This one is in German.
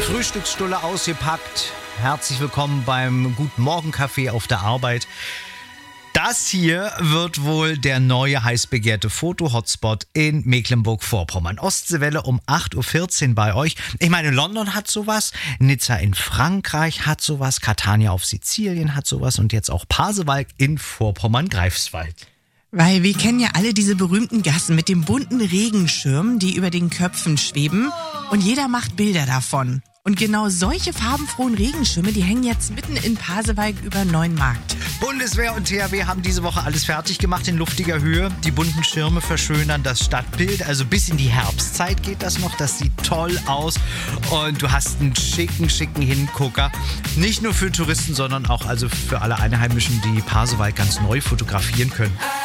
Frühstücksstulle ausgepackt. Herzlich willkommen beim Guten Morgen Kaffee auf der Arbeit. Das hier wird wohl der neue heiß begehrte Foto-Hotspot in Mecklenburg-Vorpommern. Ostseewelle um 8.14 Uhr bei euch. Ich meine, London hat sowas, Nizza in Frankreich hat sowas, Catania auf Sizilien hat sowas und jetzt auch Pasewalk in Vorpommern-Greifswald. Weil wir kennen ja alle diese berühmten Gassen mit dem bunten Regenschirm, die über den Köpfen schweben und jeder macht Bilder davon. Und genau solche farbenfrohen Regenschirme, die hängen jetzt mitten in Pasewalk über Neuenmarkt. Bundeswehr und THW haben diese Woche alles fertig gemacht in luftiger Höhe. Die bunten Schirme verschönern das Stadtbild. Also bis in die Herbstzeit geht das noch. Das sieht toll aus. Und du hast einen schicken Hingucker. Nicht nur für Touristen, sondern auch also für alle Einheimischen, die Pasewalk ganz neu fotografieren können.